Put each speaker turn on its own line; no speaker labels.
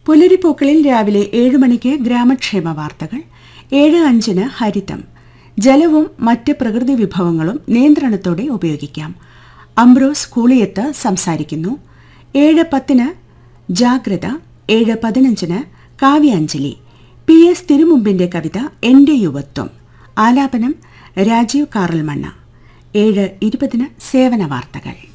പുലരിപ്പൂക്കളിൽ രാവിലെ 7 മണിക്ക് ഗ്രാമക്ഷേമ വാർത്തകൾ, 7:05 ഹരിതം. ജലവും മറ്റ് പ്രകൃതി വിഭവങ്ങളും നിയന്ത്രണത്തോടെ ഉപയോഗിക്കാം. അംബ്രോസ് കൂളിയത്ത് സംസാരിക്കുന്നു. 7:10 ജാഗ്രത, 7:15 കാവ്യാഞ്ജലി. PS തിരുമുമ്പിന്റെ കവിത എന്റെ യുവത്വം. ആലാപനം രാജീവ് കാറൽമണ്ണ. 7:20 സേവന വാർത്തകൾ.